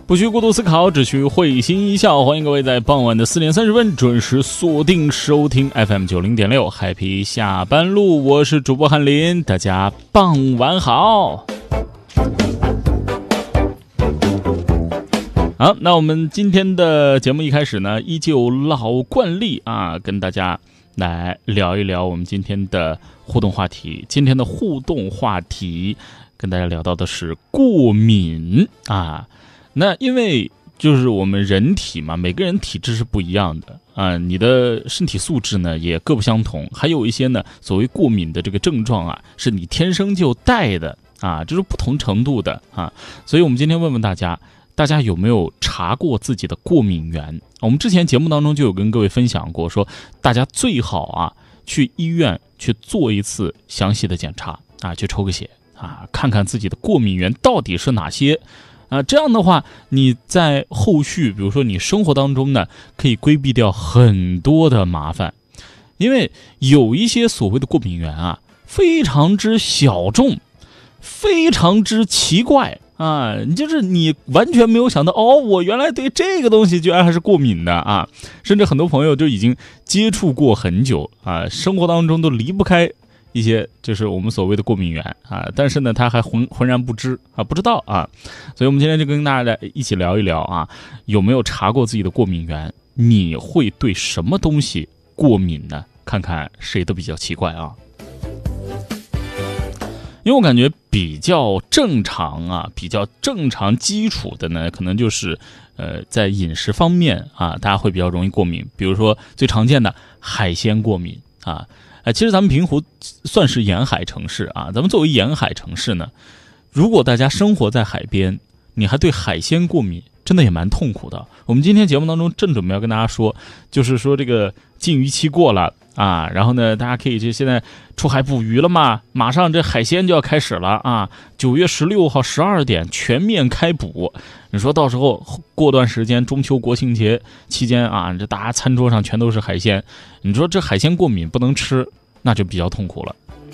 不需过度思考，只需会心一笑。欢迎各位在傍晚的4点30分准时锁定收听 FM90.6 海皮下班路，我是主播翰林，大家傍晚好。好，那我们今天的节目一开始呢，依旧老惯例啊，跟大家来聊一聊我们今天的互动话题。今天的互动话题跟大家聊到的是过敏啊。那因为就是我们人体嘛，每个人体质是不一样的啊，你的身体素质呢也各不相同，还有一些呢所谓过敏的这个症状啊，是你天生就带的啊，这是不同程度的啊。所以我们今天问问大家有没有查过自己的过敏源？我们之前节目当中就有跟各位分享过，说大家最好啊去医院去做一次详细的检查啊，去抽个血啊，看看自己的过敏源到底是哪些啊。这样的话，你在后续比如说你生活当中呢，可以规避掉很多的麻烦。因为有一些所谓的过敏源啊，非常之小众，非常之奇怪啊，就是你完全没有想到哦，我原来对这个东西居然还是过敏的啊！甚至很多朋友就已经接触过很久啊，生活当中都离不开一些就是我们所谓的过敏源啊，但是呢，他还浑然不知啊，不知道啊。所以我们今天就跟大家一起聊一聊啊，有没有查过自己的过敏源？你会对什么东西过敏呢？看看谁都比较奇怪啊。因为我感觉比较正常基础的呢，可能就是在饮食方面啊，大家会比较容易过敏。比如说最常见的海鲜过敏啊，其实咱们平湖算是沿海城市啊，咱们作为沿海城市呢，如果大家生活在海边，你还对海鲜过敏，真的也蛮痛苦的。我们今天节目当中正准备要跟大家说，就是说这个禁渔期过了啊，然后呢，大家可以就现在出海捕鱼了嘛，马上这海鲜就要开始了啊！9月16号12点全面开捕。你说到时候过段时间中秋国庆节期间啊，这大家餐桌上全都是海鲜，你说这海鲜过敏不能吃，那就比较痛苦了。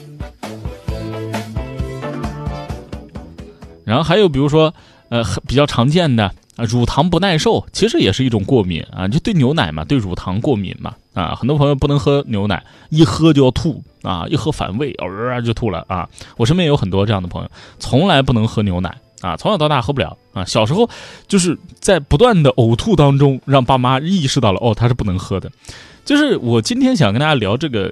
然后还有比如说比较常见的乳糖不耐受，其实也是一种过敏啊，就对牛奶嘛，对乳糖过敏嘛啊，很多朋友不能喝牛奶，一喝就要吐啊，一喝反胃就吐了啊。我身边也有很多这样的朋友，从来不能喝牛奶啊，从小到大喝不了啊，小时候就是在不断的呕吐当中，让爸妈意识到了哦，他是不能喝的。就是我今天想跟大家聊这个